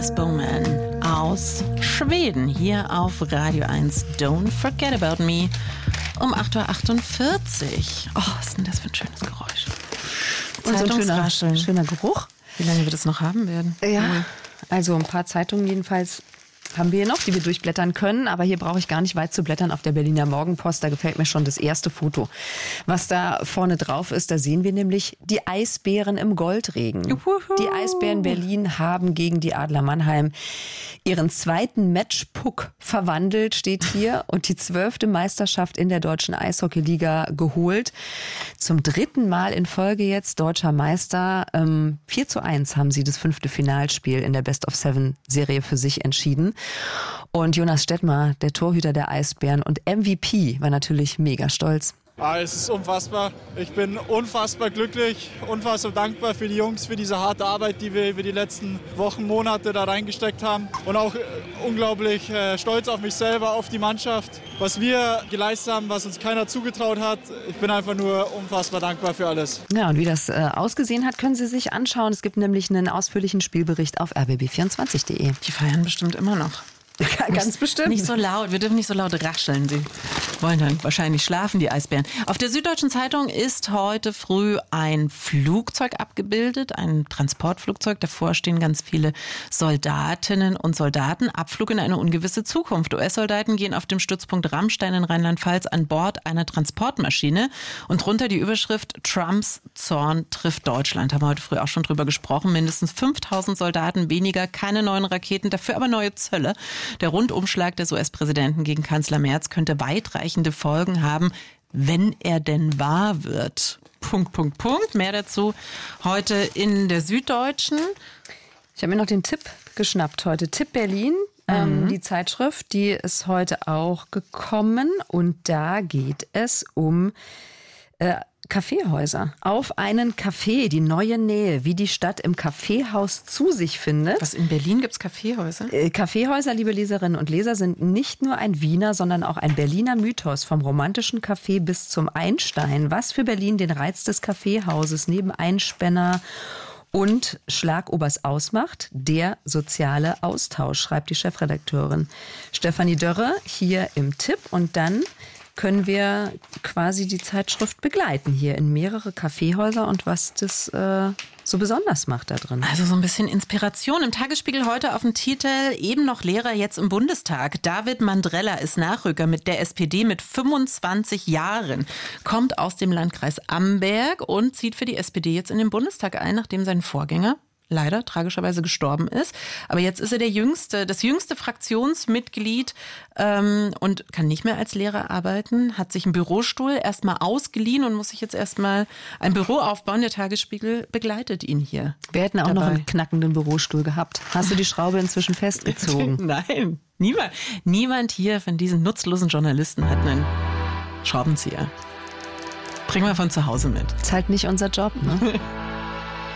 Jonas Boman aus Schweden hier auf Radio 1. Don't forget about me. Um 8.48 Uhr. Oh, was ist denn das für ein schönes Geräusch? Und so ein schöner Geruch. Wie lange wir das noch haben werden? Ja, also ein paar Zeitungen jedenfalls haben wir hier noch, die wir durchblättern können. Aber hier brauche ich gar nicht weit zu blättern auf der Berliner Morgenpost. Da gefällt mir schon das erste Foto. Was da vorne drauf ist, da sehen wir nämlich die Eisbären im Goldregen. Juhu. Die Eisbären Berlin haben gegen die Adler Mannheim ihren zweiten Matchpuck verwandelt, steht hier. Und die 12. Meisterschaft in der deutschen Eishockeyliga geholt. Zum 3. Mal in Folge jetzt deutscher Meister. 4:1 haben sie das 5. Finalspiel in der Best-of-7-Serie für sich entschieden. Und Jonas Stettmar, der Torhüter der Eisbären und MVP, war natürlich mega stolz. Es ist unfassbar. Ich bin unfassbar glücklich, unfassbar dankbar für die Jungs, für diese harte Arbeit, die wir über die letzten Wochen, Monate da reingesteckt haben. Und auch unglaublich stolz auf mich selber, auf die Mannschaft, was wir geleistet haben, was uns keiner zugetraut hat. Ich bin einfach nur unfassbar dankbar für alles. Ja, und wie das ausgesehen hat, können Sie sich anschauen. Es gibt nämlich einen ausführlichen Spielbericht auf rbb24.de. Die feiern bestimmt immer noch. Ganz bestimmt. Nicht so laut, wir dürfen nicht so laut rascheln. Sie wollen dann wahrscheinlich schlafen, die Eisbären. Auf der Süddeutschen Zeitung ist heute früh ein Flugzeug abgebildet, ein Transportflugzeug. Davor stehen ganz viele Soldatinnen und Soldaten. Abflug in eine ungewisse Zukunft. US-Soldaten gehen auf dem Stützpunkt Ramstein in Rheinland-Pfalz an Bord einer Transportmaschine. Und drunter die Überschrift Trumps Zorn trifft Deutschland. Haben wir heute früh auch schon drüber gesprochen. Mindestens 5.000 Soldaten weniger, keine neuen Raketen, dafür aber neue Zölle. Der Rundumschlag des US-Präsidenten gegen Kanzler Merz könnte weitreichende Folgen haben, wenn er denn wahr wird. ... Mehr dazu heute in der Süddeutschen. Ich habe mir noch den Tipp geschnappt heute. Tipp Berlin, die Zeitschrift, die ist heute auch gekommen. Und da geht es um Kaffeehäuser. Auf einen Café, die neue Nähe, wie die Stadt im Kaffeehaus zu sich findet. Was, in Berlin gibt es Kaffeehäuser? Kaffeehäuser, liebe Leserinnen und Leser, sind nicht nur ein Wiener, sondern auch ein Berliner Mythos. Vom romantischen Café bis zum Einstein. Was für Berlin den Reiz des Kaffeehauses neben Einspänner und Schlagobers ausmacht, der soziale Austausch, schreibt die Chefredakteurin Stefanie Dörre hier im Tipp. Und dann können wir quasi die Zeitschrift begleiten hier in mehrere Kaffeehäuser und was das so besonders macht da drin. Also so ein bisschen Inspiration. Im Tagesspiegel heute auf dem Titel eben noch Lehrer jetzt im Bundestag. David Mandrella ist Nachrücker mit der SPD mit 25 Jahren, kommt aus dem Landkreis Amberg und zieht für die SPD jetzt in den Bundestag ein, nachdem sein Vorgänger leider tragischerweise gestorben ist. Aber jetzt ist er das jüngste Fraktionsmitglied und kann nicht mehr als Lehrer arbeiten, hat sich einen Bürostuhl erstmal ausgeliehen und muss sich jetzt erstmal ein Büro aufbauen. Der Tagesspiegel begleitet ihn hier. Wir hätten auch noch einen knackenden Bürostuhl gehabt. Hast du die Schraube inzwischen festgezogen? Nein, niemand hier von diesen nutzlosen Journalisten hat einen Schraubenzieher. Bringen wir von zu Hause mit. Ist halt nicht unser Job, ne?